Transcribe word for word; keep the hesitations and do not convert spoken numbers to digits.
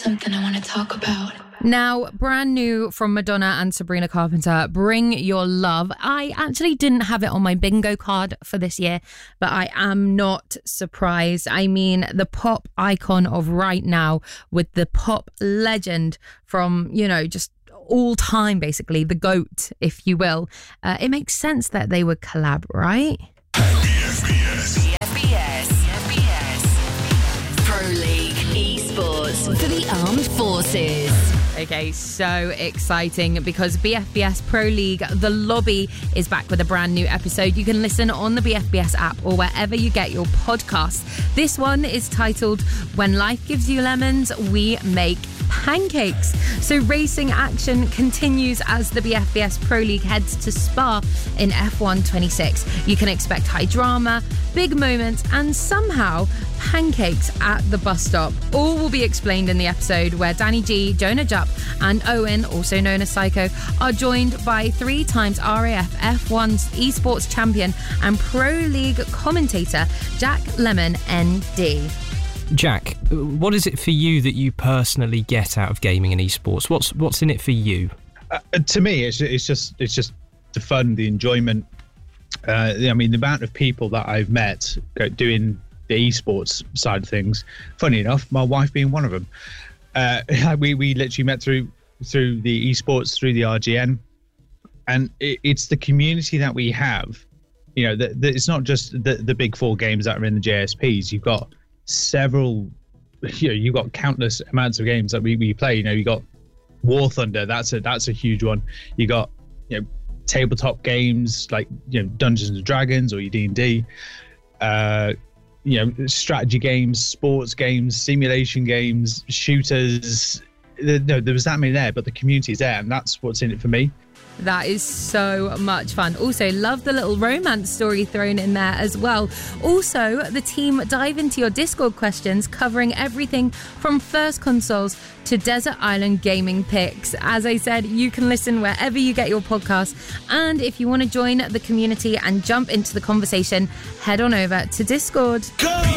something I want to talk about. Now, brand new from Madonna and Sabrina Carpenter, Bring Your Love. I actually didn't have it on my bingo card for this year, but I am not surprised. I mean, the pop icon of right now with the pop legend from, you know, just all time, basically, the GOAT, if you will. Uh, it makes sense that they would collab, right? B F B S. B F B S. B F B S. Pro League Esports for the Armed Forces. Okay, so exciting because B F B S Pro League The Lobby is back with a brand new episode. You can listen on the B F B S app or wherever you get your podcasts. This one is titled When Life Gives You Lemons, We Make Pancakes. So racing action continues as the B F B S Pro League heads to Spa in F one twenty-six. You can expect high drama, big moments, and somehow pancakes at the bus stop. All will be explained in the episode where Danny G, Jonah Jupp, and Owen, also known as Psycho, are joined by three times R A F F one's esports champion and Pro League commentator Jack Lemon N D. Jack, what is it for you that you personally get out of gaming and esports? What's what's in it for you? Uh, to me, it's it's just it's just the fun, the enjoyment. Uh, I mean, the amount of people that I've met doing the esports side of things. Funny enough, my wife being one of them. Uh, we we literally met through through the esports, through the R G N, and it, it's the community that we have. You know, that it's not just the the big four games that are in the J S Ps. You've got several, you know, you've got countless amounts of games that we, we play. You know, you got War Thunder, that's a that's a huge one. You got, you know, tabletop games like, you know, Dungeons and Dragons or your D and D, uh, you know, strategy games, sports games, simulation games, shooters. No, there was that many there, but the community is there, and that's what's in it for me. That is so much fun. Also, love the little romance story thrown in there as well. Also, the team dive into your Discord questions, covering everything from first consoles to Desert Island gaming picks. As I said, you can listen wherever you get your podcasts. And if you want to join the community and jump into the conversation, head on over to Discord. Go!